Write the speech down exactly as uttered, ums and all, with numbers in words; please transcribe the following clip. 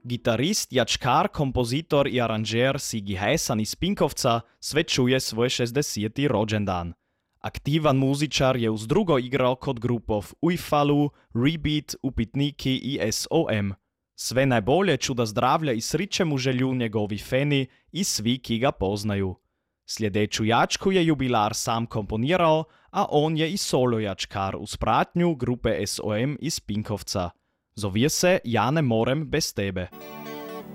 Gitarist, jačkar, kompozitor i aranžer Sigi Hesan iz Pinkovca svečuje svoj šesťdesiaty rođendan. Aktivan muzičar je uz drugo igrao kod grupov Ujfalu, Rebeat, Upitniki i S O M. Sve najbolje čuda zdravlja i sriće mu želju njegovi feni i svi ki ga poznaju. Sljedeću jačku je jubilar sam komponirao, a on je i solo jačkar uz pratnju grupe S O M iz Pinkovca. Zovije se Ja ne morem bez tebe.